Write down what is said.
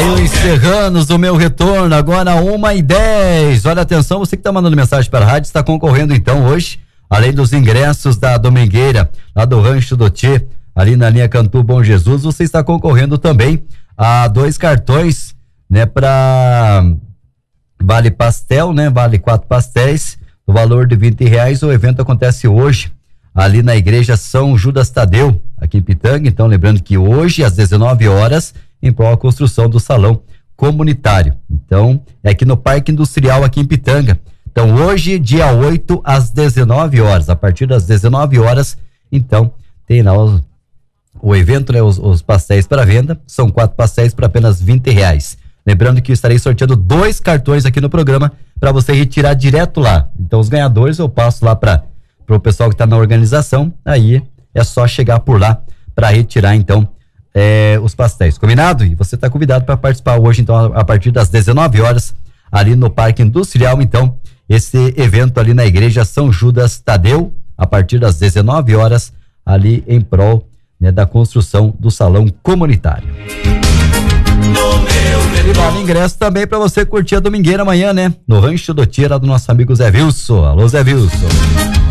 Aí os Serranos, o meu retorno, agora 1h10. Olha, atenção, você que está mandando mensagem para a rádio, está concorrendo então hoje, além dos ingressos da Domingueira, lá do Rancho do Tchê, ali na linha Cantu Bom Jesus, você está concorrendo também a 2 cartões, né, para Vale Pastel, né, vale 4 pastéis, no valor de R$20. O evento acontece hoje, ali na igreja São Judas Tadeu, aqui em Pitanga. Então, lembrando que hoje, às 19 horas, em prol da construção do salão comunitário. Então, é aqui no Parque Industrial, aqui em Pitanga. Então, hoje, dia 8, às 19 horas. A partir das 19 horas, então, tem lá o evento, né? Os pastéis para venda. São 4 pastéis por apenas R$20. Lembrando que eu estarei sorteando 2 cartões aqui no programa para você retirar direto lá. Então, os ganhadores eu passo lá para o pessoal que está na organização. Aí é só chegar por lá para retirar, então, os pastéis. Combinado? E você está convidado para participar hoje, então, a partir das 19 horas, ali no Parque Industrial. Então, esse evento ali na igreja São Judas Tadeu, a partir das 19 horas, ali em prol, né, da construção do salão comunitário. E vale ingresso também para você curtir a Domingueira amanhã, né? No Rancho do Tchê, lá do nosso amigo Zé Wilson. Alô, Zé Wilson.